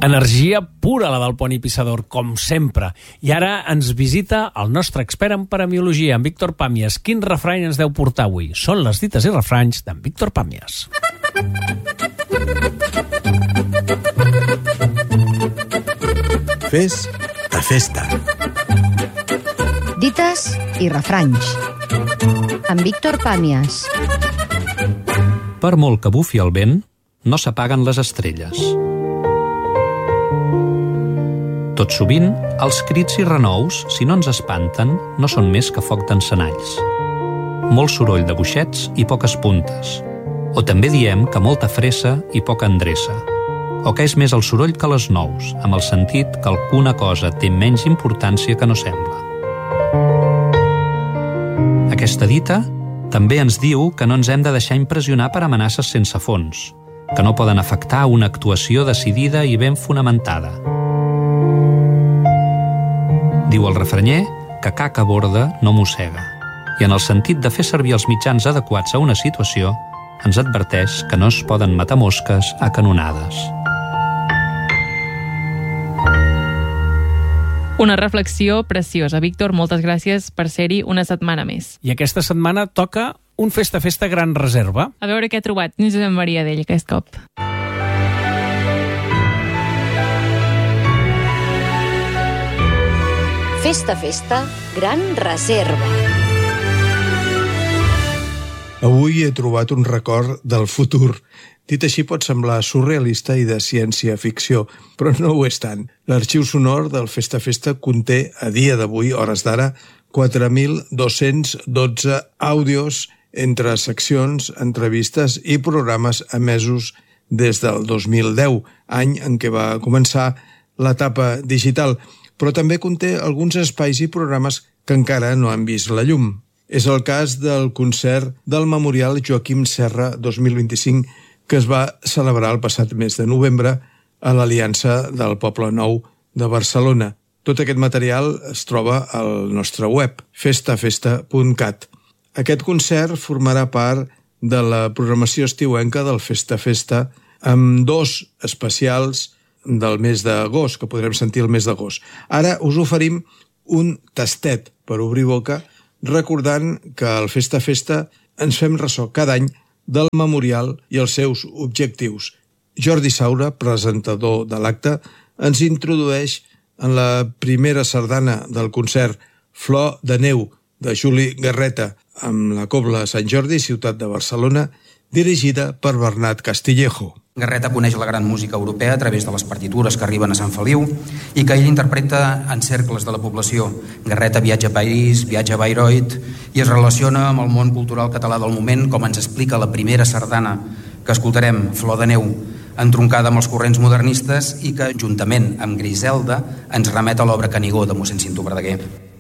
Energia pura, la del Pont Pissador, com sempre. I ara ens visita el nostre expert en paremiologia, en Víctor Pàmies. Quin refrany ens deu portar avui? Són les dites i refranys d'en Víctor Pàmies. Fes a festa. Dites i refranys. En Víctor Pàmies. Per molt que bufi el vent, no s'apaguen les estrelles. Tot sovint, els crits i renous, si no ens espanten, no són més que foc d'encenalls. Molt soroll de boixets i poques puntes. O també diem que molta fressa i poca endreça. O que és més el soroll que les nous, amb el sentit que alguna cosa té menys importància que no sembla. Aquesta dita també ens diu que no ens hem de deixar impressionar per amenaces sense fons, que no poden afectar una actuació decidida i ben fonamentada. Diu el refranyer que caca borda no mossega, i en el sentit de fer servir els mitjans adequats a una situació, ens adverteix que no es poden matar mosques a canonades. Una reflexió preciosa. Víctor, moltes gràcies per ser-hi una setmana més. I aquesta setmana toca un festa gran reserva. A veure què ha trobat Josep Maria d'ell aquest cop. Festa, gran reserva. Avui he trobat un record del futur. Dit així pot semblar surrealista i de ciència-ficció, però no ho és tant. L'arxiu sonor del Festa conté, a dia d'avui, hores d'ara, 4.212 àudios entre seccions, entrevistes i programes emesos des del 2010, any en què va començar l'etapa digital, però també conté alguns espais i programes que encara no han vist la llum. És el cas del concert del Memorial Joaquim Serra 2025 que es va celebrar el passat mes de novembre a l'Aliança del Poble Nou de Barcelona. Tot aquest material es troba al nostre web, festafesta.cat. Aquest concert formarà part de la programació estiuenca del Festa amb 2 especials del mes d'agost, que podrem sentir el mes d'agost. Ara us oferim un tastet per obrir boca, recordant que al Festa ens fem ressò cada any del memorial i els seus objectius. Jordi Saura, presentador de l'acte, ens introdueix en la primera sardana del concert Flor de Neu de Juli Garreta amb la Cobla Sant Jordi, ciutat de Barcelona, dirigida per Bernat Castillejo. Garreta coneix la gran música europea a través de les partitures que arriben a Sant Feliu i que ell interpreta en cercles de la població. Garreta viatja a París, viatja a Bayreuth i es relaciona amb el món cultural català del moment, com ens explica la primera sardana que escoltarem, Flor de Neu, entroncada amb els corrents modernistes i que, juntament amb Griselda, ens remet a l'obra Canigó de mossèn Cinto Verdaguer.